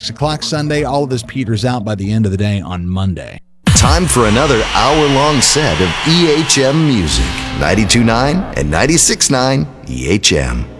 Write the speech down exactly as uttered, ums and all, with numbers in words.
six o'clock Sunday. All of this peters out by the end of the day on Monday. Time for another hour-long set of E H M music. ninety-two point nine and ninety-six point nine E H M.